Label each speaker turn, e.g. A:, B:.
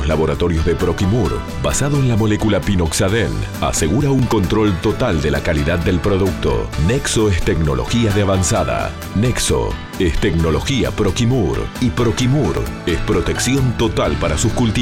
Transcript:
A: los laboratorios de Proquimur, basado en la molécula pinoxadén, asegura un control total de la calidad del producto. Nexo es tecnología de avanzada. Nexo es tecnología Proquimur. Y Proquimur es protección total para sus cultivos.